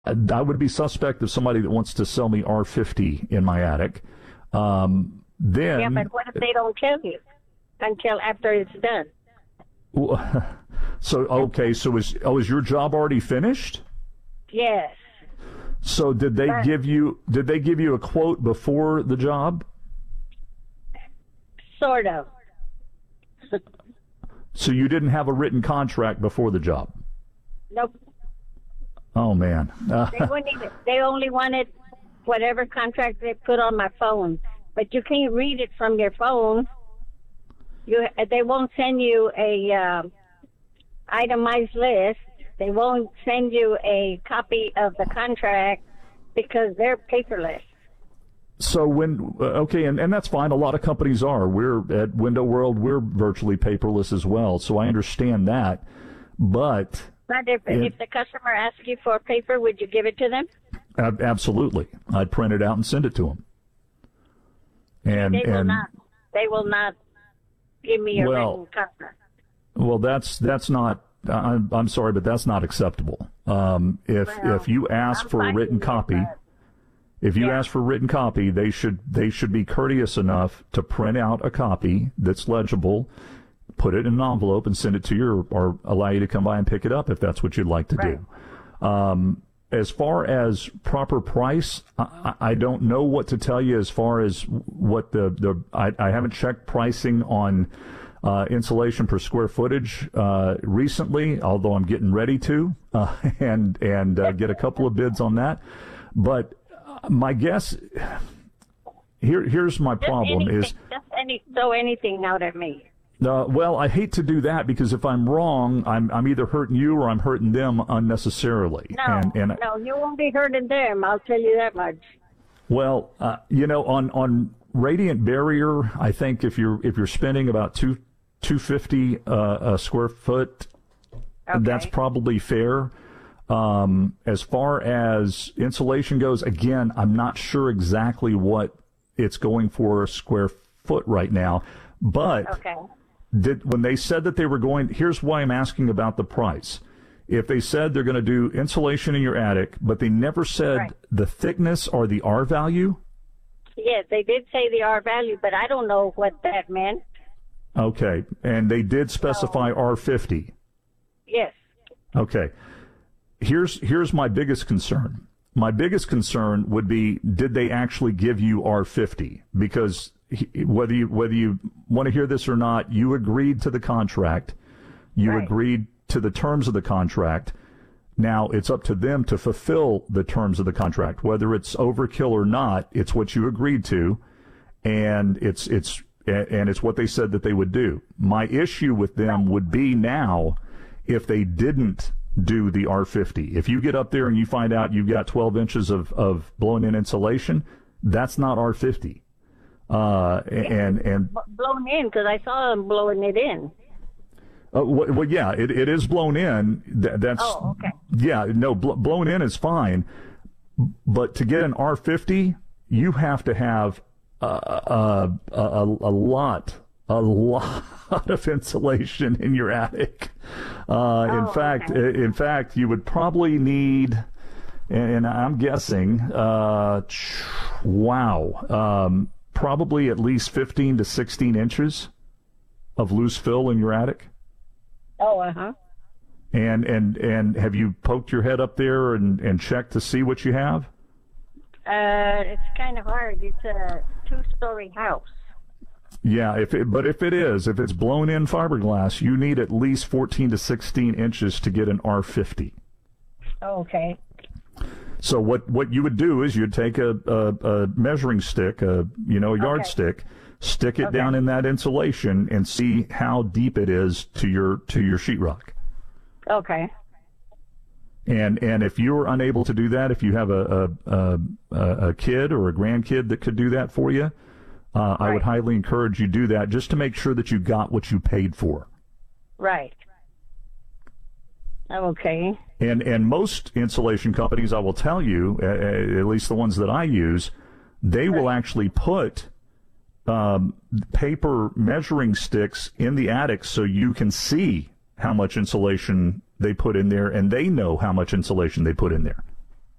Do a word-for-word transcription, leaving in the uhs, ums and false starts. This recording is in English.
I would be suspect of somebody that wants to sell me R fifty in my attic. Um, then, yeah, but what if they don't tell you until after it's done? So okay, so is oh is your job already finished? Yes. So did they but, give you did they give you a quote before the job? Sort of. So you didn't have a written contract before the job? Nope. Oh man. Uh, they wouldn't even, they only wanted whatever contract they put on my phone, but you can't read it from your phone. You they won't send you a uh, itemized list. They won't send you a copy of the contract because they're paperless. So when uh, okay, and, and that's fine. A lot of companies are. We're at Window World. We're virtually paperless as well. So I understand that. But but if it, if the customer asks you for paper, would you give it to them? Ab- absolutely. I'd print it out and send it to them. And they will and not. They will not give me a well, written contract. Well, that's that's not. I'm I'm sorry, but that's not acceptable. Um, if well, if you ask I'm for a written copy. It, If you yeah. ask for a written copy, they should they should be courteous enough to print out a copy that's legible, put it in an envelope, and send it to you, or allow you to come by and pick it up if that's what you'd like to right. do. Um, as far as proper price, I, I don't know what to tell you as far as what the the I, I haven't checked pricing on uh, insulation per square footage uh, recently, although I'm getting ready to uh, and and uh, get a couple of bids on that, but. My guess here here's my just problem anything, is just any throw anything out at me. Uh, well, I hate to do that because if I'm wrong, I'm I'm either hurting you or I'm hurting them unnecessarily. No, and, and no, you won't be hurting them. I'll tell you that much. Well, uh, you know, on on Radiant Barrier, I think if you're if you're spending about two two fifty uh, a square foot, okay. that's probably fair. Um, as far as insulation goes, again, I'm not sure exactly what it's going for a square foot right now. But okay. did, when they said that they were going, here's why I'm asking about the price. If they said they're going to do insulation in your attic, but they never said right. the thickness or the R value? Yes, they did say the R value, but I don't know what that meant. Okay. And they did specify oh. R fifty? Yes. Okay. Here's here's my biggest concern. My biggest concern would be, did they actually give you R fifty? Because he, whether you whether you want to hear this or not, you agreed to the contract. You right. agreed to the terms of the contract. Now it's up to them to fulfill the terms of the contract. Whether it's overkill or not, it's what you agreed to, and it's it's and it's what they said that they would do. My issue with them would be now if they didn't do the R fifty. If you get up there and you find out you've got twelve inches of, of blown-in insulation, that's not R fifty. Uh, and and blown in, because I saw them blowing it in. Uh, well, well, yeah, it, it is blown in. That, that's oh, okay. Yeah, no, bl- blown in is fine. But to get an R fifty, you have to have a, a, a, a lot a lot of insulation in your attic. Uh, oh, in fact, okay. in fact, you would probably need, and I'm guessing, uh, wow, um, probably at least fifteen to sixteen inches of loose fill in your attic. Oh, uh huh. And and and have you poked your head up there and and checked to see what you have? Uh, it's kind of hard. It's a two-story house. Yeah, if it, but if it is, if it's blown in fiberglass, you need at least fourteen to sixteen inches to get an R fifty. Okay. So what, what you would do is you'd take a, a, a measuring stick, a you know a yardstick, okay. stick it okay. down in that insulation, and see how deep it is to your to your sheetrock. Okay. And and if you're unable to do that, if you have a a, a, a kid or a grandkid that could do that for you. Uh, right. I would highly encourage you do that just to make sure that you got what you paid for. Right. Okay. And and most insulation companies, I will tell you, uh, at least the ones that I use, they right. will actually put um, paper measuring sticks in the attic so you can see how much insulation they put in there, and they know how much insulation they put in there.